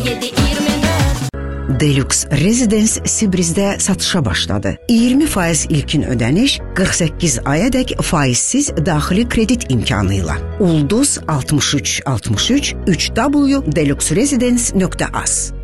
Deluxe Residence Sibrizdə satışa başladı. 20% ilkin ödəniş, 48 ayədək faizsiz daxili kredit imkanıyla. Ulduz 63 63 3w deluxeresidence.az